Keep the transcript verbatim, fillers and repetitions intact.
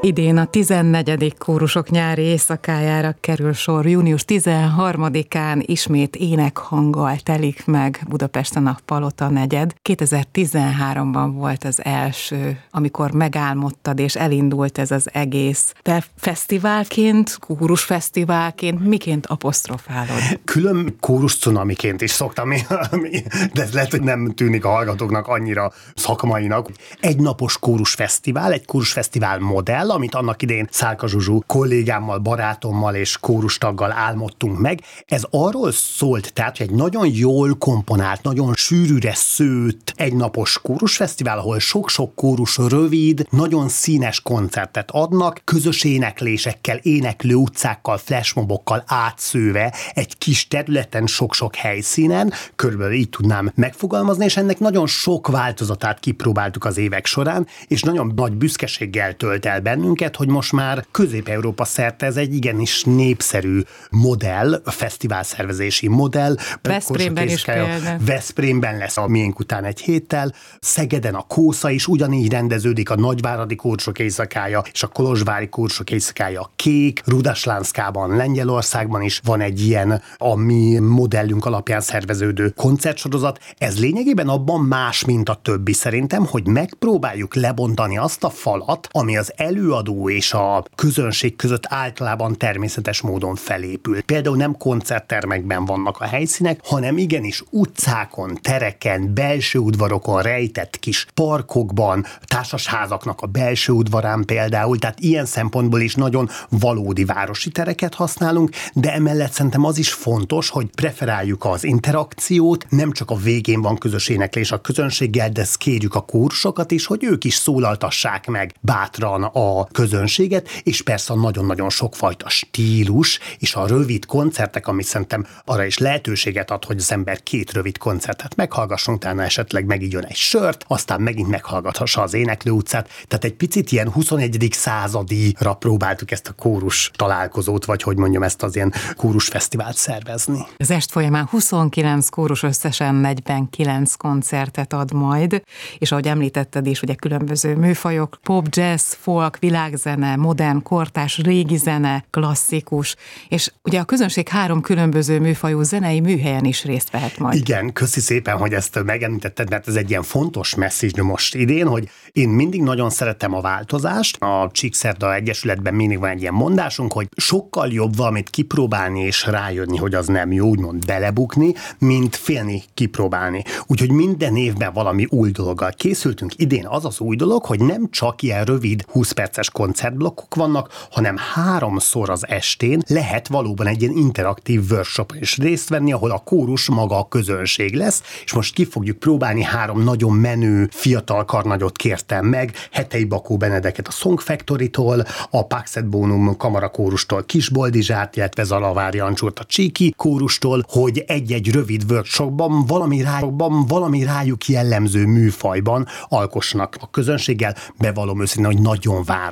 Idén a tizennegyedik Kórusok nyári éjszakájára kerül sor. június tizenharmadikán ismét énekhanggal telik meg Budapesten a Palota negyed. kétezer-tizenháromban volt az első, amikor megálmodtad és elindult ez az egész. Te fesztiválként, kórusfesztiválként miként apostrofálod? Külön kórus cunamiként is szoktam, de ez lehet, hogy nem tűnik a hallgatóknak annyira szakmainak. Egy napos kórusfesztivál, egy kórusfesztivál modell, amit annak idején Szálka Zsuzsu kollégámmal, barátommal és kórustaggal álmodtunk meg. Ez arról szólt, tehát, hogy egy nagyon jól komponált, nagyon sűrűre szőtt egynapos kórusfesztivál, ahol sok-sok kórus rövid, nagyon színes koncertet adnak, közös éneklésekkel, éneklő utcákkal, flashmobokkal átszőve egy kis területen, sok-sok helyszínen, körülbelül így tudnám megfogalmazni, és ennek nagyon sok változatát kipróbáltuk az évek során, és nagyon nagy büszkeséggel tölt el bennünket, hogy most már Közép-Európa szerte ez egy igenis népszerű modell, fesztiválszervezési modell. Veszprémben is például. Veszprémben lesz a miénk után egy héttel, Szegeden a Kósza is ugyanígy rendeződik, a Nagyváradi Kórusok éjszakája és a Kolozsvári Kórusok éjszakája a Kék, Rudaslánszkában, Lengyelországban is van egy ilyen, a mi modellünk alapján szerveződő koncertsorozat. Ez lényegében abban más, mint a többi szerintem, hogy megpróbáljuk lebontani azt a falat, ami az előadó és a közönség között általában természetes módon felépül. Például nem koncerttermekben vannak a helyszínek, hanem igenis utcákon, tereken, belső udvarokon rejtett kis parkokban, társasházaknak a belső udvarán például, tehát ilyen szempontból is nagyon valódi városi tereket használunk, de emellett szerintem az is fontos, hogy preferáljuk az interakciót, nem csak a végén van közös éneklés a közönséggel, de kérjük a kórusokat is, hogy ők is szólaltassák meg bátran a közönséget, és persze a nagyon-nagyon sokfajta stílus, és a rövid koncertek, ami szerintem arra is lehetőséget ad, hogy az ember két rövid koncertet meghallgasson, utána esetleg megígyon egy sört, aztán megint meghallgathassa az éneklő utcát. Tehát egy picit ilyen huszonegyedik századira próbáltuk ezt a kórus találkozót, vagy hogy mondjam, ezt az ilyen kórusfesztivált szervezni. Az est folyamán huszonkilenc kórus összesen negyvenkilenc koncertet ad majd, és ahogy említetted is, ugye különböző műfajok, pop, jazz, folk, világzene, modern, kortárs, régi zene, klasszikus, és ugye a közönség három különböző műfajú zenei műhelyen is részt vehet majd. Igen, köszi szépen, hogy ezt megemlítetted, mert ez egy ilyen fontos message most idén, hogy én mindig nagyon szeretem a változást. A Csíkszerda Egyesületben mindig van egy ilyen mondásunk, hogy sokkal jobb valamit kipróbálni és rájönni, hogy az nem jó, úgymond belebukni, mint félni kipróbálni. Úgyhogy minden évben valami új dologgal készültünk. Idén az az új dolog, hogy nem csak ilyen rövid húsz perces koncertblokkok vannak, hanem háromszor az estén lehet valóban egy ilyen interaktív workshopon is részt venni, ahol a kórus maga a közönség lesz, és most ki fogjuk próbálni, három nagyon menő fiatal karnagyot kértem meg, Hetei Bakó Benedeket a Song Factory-tól, a Pax et Bonum kamarakórustól Kisboldizsát, illetve Zalavári Ancsurt a Csíki kórustól, hogy egy-egy rövid workshopban valami, rájukban, valami rájuk jellemző műfajban alkossanak a közönséggel. Bevallom őszintén, hogy nagyon várom